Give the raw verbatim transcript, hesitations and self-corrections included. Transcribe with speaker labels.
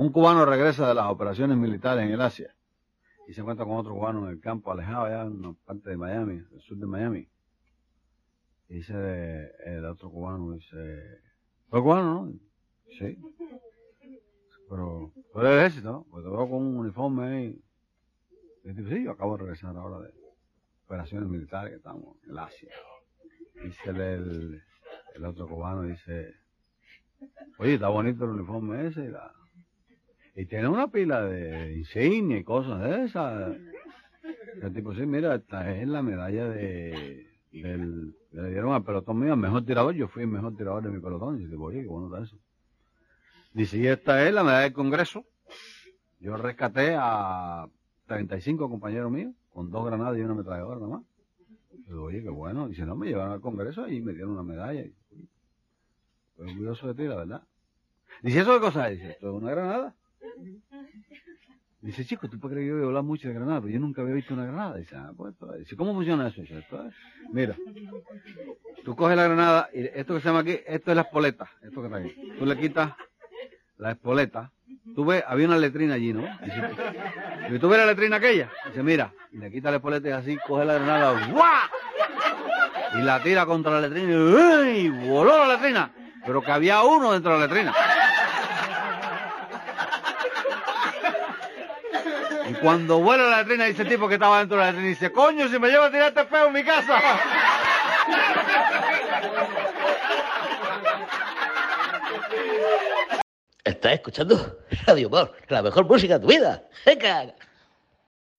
Speaker 1: Un cubano regresa de las operaciones militares en el Asia y se encuentra con otro cubano en el campo, alejado allá en una parte de Miami, el sur de Miami. Y dice el otro cubano, dice, ¿fue cubano, no? Sí. Pero, ¿fue del ejército, no? Pues te veo con un uniforme ahí. Y dice, sí, yo acabo de regresar ahora de operaciones militares que estamos en el Asia. Dice el, el, el otro cubano, dice, oye, está bonito el uniforme ese y la... Y tiene una pila de insignia y cosas de esas. El tipo, sí, mira, esta es la medalla de... Del, le dieron al pelotón mío, al mejor tirador. Yo fui el mejor tirador de mi pelotón. Y dice, oye, qué bueno está eso. Dice, y esta es la medalla del Congreso. Yo rescaté a treinta y cinco compañeros míos con dos granadas y una ametralladora nada más. Dice, oye, qué bueno. Dice, no, me llevaron al Congreso y me dieron una medalla. Y, estoy orgulloso de ti, la verdad. Dice, ¿eso qué cosa es? Dice, esto es una granada. Dice, chico, tú puedes creer que yo voy a hablar mucho de granada, pero yo nunca había visto una granada. Dice, ah, pues, esto es. Dice, ¿cómo funciona eso? Dice, esto es. Mira, tú coges la granada y esto que se llama aquí, esto es la espoleta, esto que está aquí. Tú le quitas la espoleta. Tú ves, había una letrina allí, ¿no? Dice, y tú ves la letrina aquella. Dice, mira, y le quita la espoleta y así, coge la granada, ¡guau! Y la tira contra la letrina y voló la letrina. Pero que había uno dentro de la letrina. Y cuando vuela la letrina, dice el tipo que estaba dentro de la letrina, dice, coño, si me llevo a tirar este peo en mi casa.
Speaker 2: Estás escuchando Radio Humor, la mejor música de tu vida. ¡Venga!